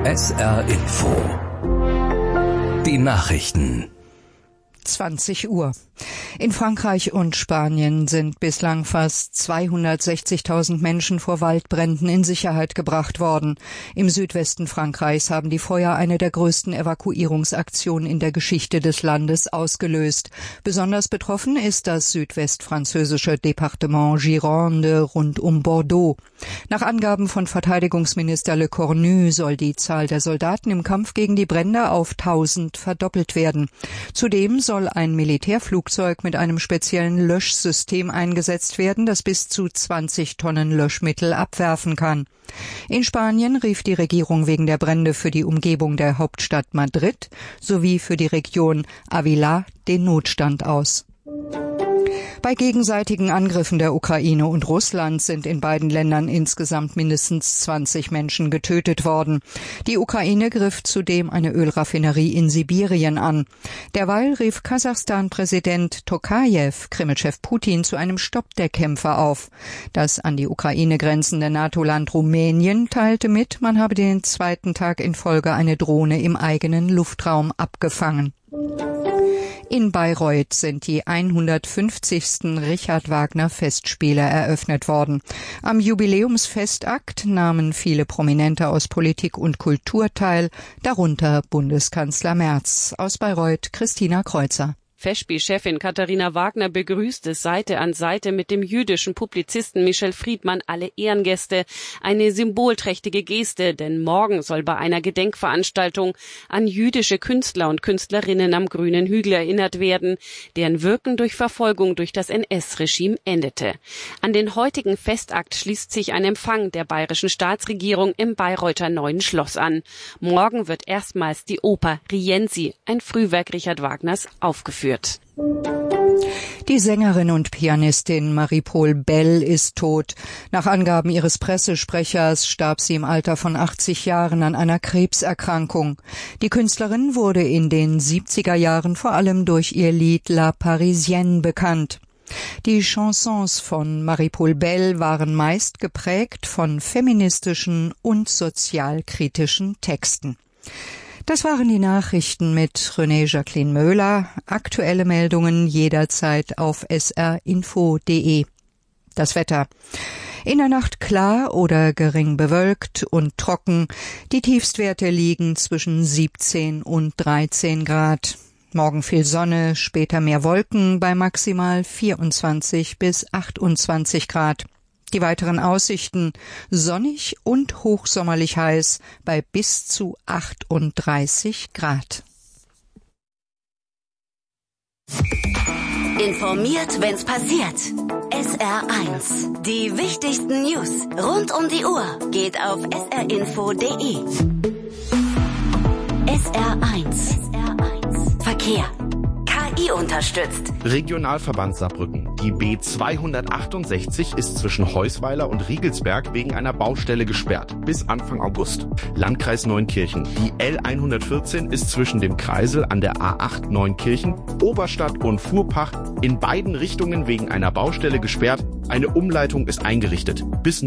SR Info. Die Nachrichten. 20 Uhr. In Frankreich und Spanien sind bislang fast 260.000 Menschen vor Waldbränden in Sicherheit gebracht worden. Im Südwesten Frankreichs haben die Feuer eine der größten Evakuierungsaktionen in der Geschichte des Landes ausgelöst. Besonders betroffen ist das südwestfranzösische Departement Gironde rund um Bordeaux. Nach Angaben von Verteidigungsminister Le Cornu soll die Zahl der Soldaten im Kampf gegen die Brände auf 1000 verdoppelt werden. Zudem soll ein Militärflugzeug mit einem speziellen Löschsystem eingesetzt werden, das bis zu 20 Tonnen Löschmittel abwerfen kann. In Spanien rief die Regierung wegen der Brände für die Umgebung der Hauptstadt Madrid sowie für die Region Ávila den Notstand aus. Bei gegenseitigen Angriffen der Ukraine und Russlands sind in beiden Ländern insgesamt mindestens 20 Menschen getötet worden. Die Ukraine griff zudem eine Ölraffinerie in Sibirien an. Derweil rief Kasachstan-Präsident Tokajew Kreml-Chef Putin zu einem Stopp der Kämpfe auf. Das an die Ukraine grenzende NATO-Land Rumänien teilte mit, man habe den zweiten Tag in Folge eine Drohne im eigenen Luftraum abgefangen. In Bayreuth sind die 150. Richard Wagner Festspiele eröffnet worden. Am Jubiläumsfestakt nahmen viele Prominente aus Politik und Kultur teil, darunter Bundeskanzler Merz. Aus Bayreuth Christina Kreuzer. Festspielchefin Katharina Wagner begrüßte Seite an Seite mit dem jüdischen Publizisten Michel Friedmann alle Ehrengäste. Eine symbolträchtige Geste, denn morgen soll bei einer Gedenkveranstaltung an jüdische Künstler und Künstlerinnen am Grünen Hügel erinnert werden, deren Wirken durch Verfolgung durch das NS-Regime endete. An den heutigen Festakt schließt sich ein Empfang der bayerischen Staatsregierung im Bayreuther Neuen Schloss an. Morgen wird erstmals die Oper Rienzi, ein Frühwerk Richard Wagners, aufgeführt. Die Sängerin und Pianistin Marie-Paule Bell ist tot. Nach Angaben ihres Pressesprechers starb sie im Alter von 80 Jahren an einer Krebserkrankung. Die Künstlerin wurde in den 70er Jahren vor allem durch ihr Lied La Parisienne bekannt. Die Chansons von Marie-Paule Bell waren meist geprägt von feministischen und sozialkritischen Texten. Das waren die Nachrichten mit René Jacqueline Möhler. Aktuelle Meldungen jederzeit auf srinfo.de. Das Wetter. In der Nacht klar oder gering bewölkt und trocken. Die Tiefstwerte liegen zwischen 17 und 13 Grad. Morgen viel Sonne, später mehr Wolken bei maximal 24 bis 28 Grad. Die weiteren Aussichten: sonnig und hochsommerlich heiß bei bis zu 38 Grad. Informiert, wenn's passiert. SR1. Die wichtigsten News rund um die Uhr geht auf srinfo.de. SR1. Verkehr. KI unterstützt. Regionalverband Saarbrücken. Die B268 ist zwischen Heusweiler und Riegelsberg wegen einer Baustelle gesperrt. Bis Anfang August. Landkreis Neunkirchen. Die L114 ist zwischen dem Kreisel an der A8 Neunkirchen, Oberstadt und Fuhrpach in beiden Richtungen wegen einer Baustelle gesperrt. Eine Umleitung ist eingerichtet. Bis